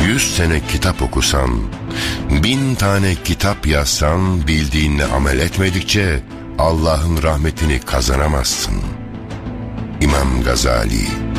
100 sene kitap okusan, 1000 tane kitap yazsan, bildiğinle amel etmedikçe Allah'ın rahmetini kazanamazsın. İmam Gazali.